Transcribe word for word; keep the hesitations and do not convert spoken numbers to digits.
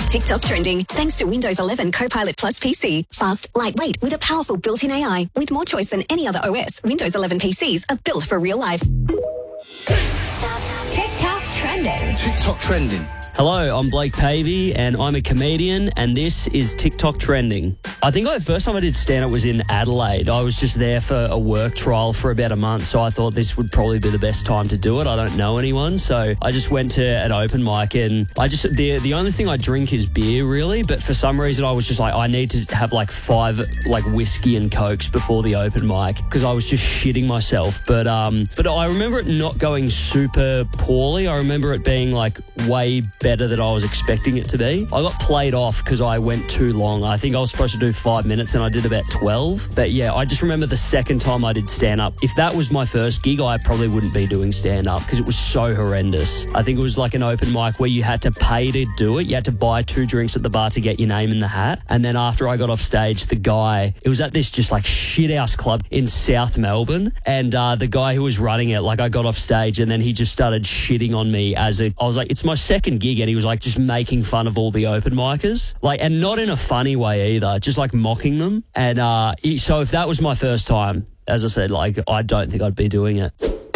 TikTok trending thanks to Windows eleven Copilot Plus P C. Fast, lightweight, with a powerful built-in A I. With more choice than any other O S, Windows eleven P Cs are built for real life. TikTok trending. TikTok trending. Hello, I'm Blake Pavey and I'm a comedian and this is TikTok Trending. I think the first time I did stand-up was in Adelaide. I was just there for a work trial for about a month, so I thought this would probably be the best time to do it. I don't know anyone, so I just went to an open mic and I just, the the only thing I drink is beer really, but for some reason I was just like, I need to have like five like whiskey and cokes before the open mic because I was just shitting myself. But um, but I remember it not going super poorly. I remember it being like way better better than I was expecting it to be. I got played off because I went too long. I think I was supposed to do five minutes and I did about twelve. But yeah, I just remember the second time I did stand-up. If that was my first gig, I probably wouldn't be doing stand-up because it was so horrendous. I think it was like an open mic where you had to pay to do it. You had to buy two drinks at the bar to get your name in the hat. And then after I got off stage, the guy, it was at this just like shithouse club in South Melbourne. And uh, the guy who was running it, like I got off stage and then he just started shitting on me as a, I was like, it's my second gig. And he was like just making fun of all the open micers, like, and not in a funny way either, just like mocking them. And uh, he, so if that was my first time, as I said, like, I don't think I'd be doing it.